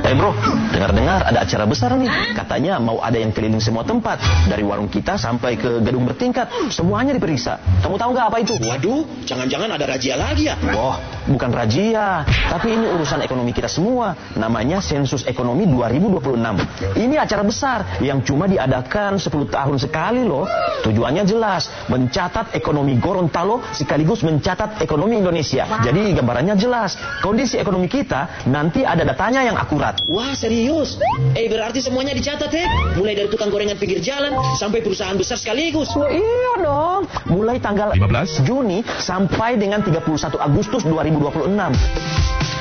Bro, dengar-dengar ada acara besar nih. Katanya mau ada yang keliling semua tempat. Dari warung kita sampai ke gedung bertingkat. Semuanya diperiksa. Kamu tahu nggak apa itu? Waduh, jangan-jangan ada razia lagi ya? Oh, bukan razia. Tapi ini urusan ekonomi kita semua. Namanya Sensus Ekonomi 2026. Ini acara besar yang cuma diadakan 10 tahun sekali loh. Tujuannya jelas. Mencatat ekonomi Gorontalo sekaligus mencatat ekonomi Indonesia. Jadi gambarannya jelas. Kondisi ekonomi kita nanti ada datanya yang akurat. Wah, serius? Berarti semuanya dicatat ya? Mulai dari tukang gorengan pinggir jalan sampai perusahaan besar sekaligus. Oh, iya dong. Mulai tanggal 15 Juni sampai dengan 31 Agustus 2026.